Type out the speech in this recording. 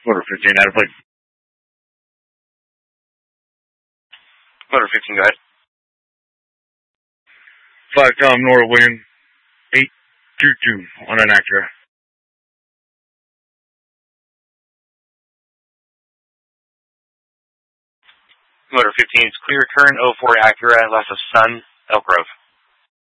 Motor 15, out of plate. Motor 15, go ahead. 5 Tom Nora William, 822 on an Acura. Motor 15 is clear, current 04 Acura, left of Sun, Elk Grove.